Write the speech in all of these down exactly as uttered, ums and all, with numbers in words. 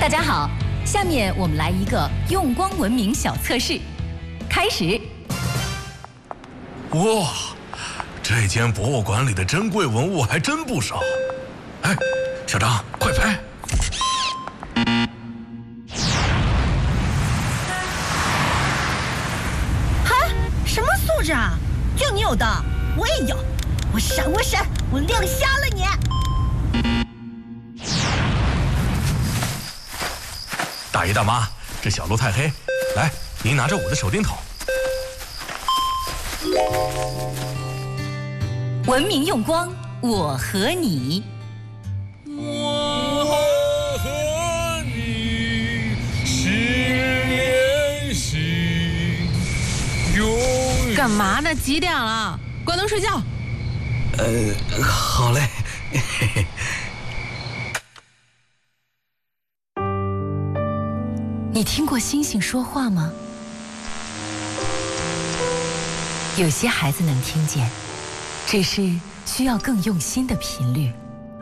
大家好，下面我们来一个用光文明小测试，开始。 哇，这间博物馆里的珍贵文物还真不少。哎，小张，快拍！ 嗨，什么素质啊？就你有的，我也有。我闪，我闪，我亮瞎了你！ 大爷大妈，这小路太黑，来，您拿着我的手电筒。 文明用光，我和你。 我和你心连心，永远。 干嘛呢？几点了？关灯睡觉。 呃，好嘞。嘿嘿。 你听过星星说话吗？有些孩子能听见，只是需要更用心的频率。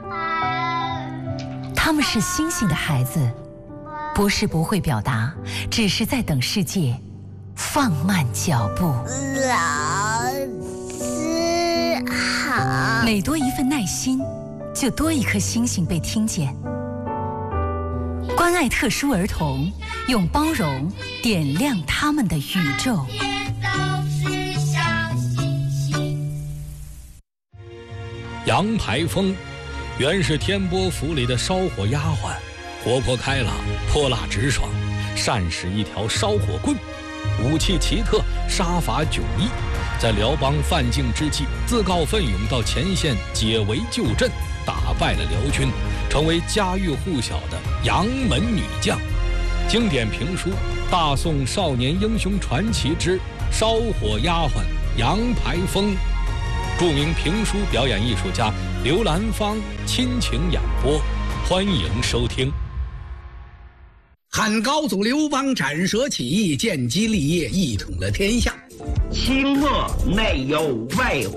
他们是星星的孩子，不是不会表达，只是在等世界放慢脚步。 老师好。 每多一份耐心，就多一颗星星被听见。关爱特殊儿童，用包容点亮他们的宇宙。 杨排风原是天波府里的烧火丫鬟，活泼开朗，泼辣直爽，善使一条烧火棍，武器奇特，杀伐迥异。在辽邦犯境之际，自告奋勇到前线解围救阵，打败了辽军，成为家喻户晓的杨门女将。经典评书《大宋少年英雄传奇之烧火丫鬟杨排风》，著名评书表演艺术家刘兰芳亲情演播，欢迎收听。 汉高祖刘邦斩蛇起义，建基立业，一统了天下。 清末内有外